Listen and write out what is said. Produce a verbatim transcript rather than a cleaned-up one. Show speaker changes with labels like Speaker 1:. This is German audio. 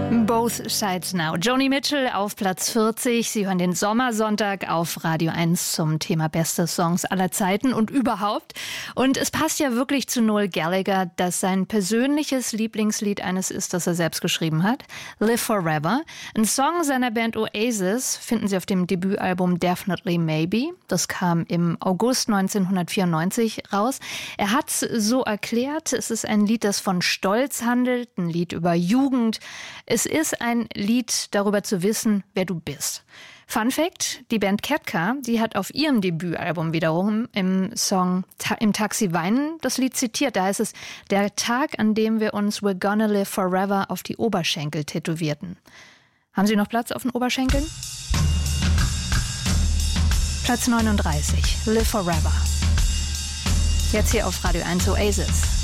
Speaker 1: Both Sides Now. Joni Mitchell auf Platz vierzig. Sie hören den Sommersonntag auf Radio eins zum Thema beste Songs aller Zeiten und überhaupt. Und es passt ja wirklich zu Noel Gallagher, dass sein persönliches Lieblingslied eines ist, das er selbst geschrieben hat. Live Forever. Ein Song seiner Band Oasis finden Sie auf dem Debütalbum Definitely Maybe. Das kam im August neunzehnhundertvierundneunzig raus. Er hat es so erklärt, es ist ein Lied, das von Stolz handelt, ein Lied über Jugend. Es ist ein Lied darüber zu wissen, wer du bist. Fun Fact, die Band Ketka, die hat auf ihrem Debütalbum wiederum im Song Ta- Im Taxi weinen das Lied zitiert. Da heißt es, der Tag, an dem wir uns We're Gonna Live Forever auf die Oberschenkel tätowierten. Haben Sie noch Platz auf den Oberschenkeln? Platz neununddreißig, Live Forever. Jetzt hier auf Radio eins Oasis.